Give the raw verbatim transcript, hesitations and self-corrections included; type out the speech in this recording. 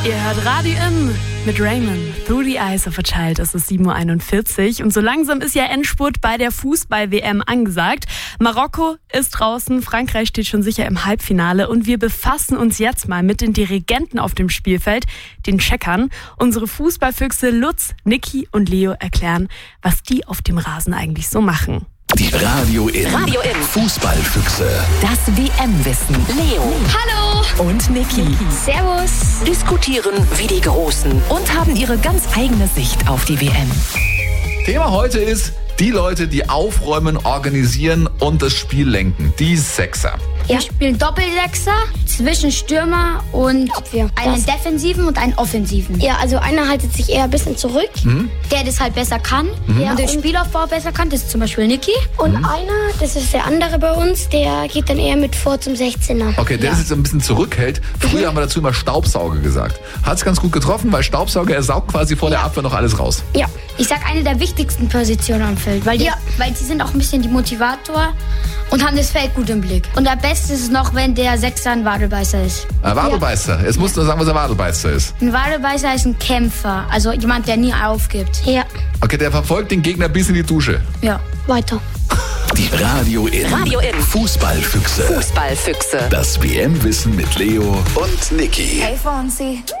Ihr hört Radio M mit Raymond. Through the Eyes of a Child. Es ist sieben Uhr einundvierzig und so langsam ist ja Endspurt bei der Fußball-W M angesagt. Marokko ist draußen, Frankreich steht schon sicher im Halbfinale und wir befassen uns jetzt mal mit den Dirigenten auf dem Spielfeld, den Checkern. Unsere Fußballfüchse Lutz, Niki und Leo erklären, was die auf dem Rasen eigentlich so machen. Die Radio M. Radio M. Fußballfüchse. Das W M-Wissen. Leo. Hallo. Und Niki. Servus. Diskutieren wie die Großen und haben ihre ganz eigene Sicht auf die W M. Thema heute ist die Leute, die aufräumen, organisieren und das Spiel lenken. Die Sechser. Wir spielen Doppelsechser zwischen Stürmer und Abwehr. Einen defensiven und einen offensiven. Ja, also einer haltet sich eher ein bisschen zurück. Mhm. Der das halt besser kann. Ja, und den und- Spielaufbau besser kann. Das ist zum Beispiel Niki. Und einer, das ist der andere bei uns, der geht dann eher mit vor zum sechzehner. Okay, der Ja. sich jetzt ein bisschen zurückhält. Früher haben wir dazu immer Staubsauger gesagt. Hat's ganz gut getroffen, weil Staubsauger, er saugt quasi vor der Abwehr noch alles raus. Ja. Ich sag eine der wichtigsten Positionen am Feld. Weil, die, Ja. weil sie sind auch ein bisschen die Motivator und haben das Feld gut im Blick. Und am besten ist es noch, wenn der Sechser ein Wadelbeißer ist. Äh, Wadelbeißer. Jetzt musst du sagen, was ein Wadelbeißer ist. Ein Wadelbeißer ist ein Kämpfer. Also jemand, der nie aufgibt. Ja, Okay, der verfolgt den Gegner bis in die Dusche. Ja. weiter. Die Radio M. Radio M. Fußballfüchse. Fußballfüchse. Das W M-Wissen mit Leo und Niki. Hey Fonsi.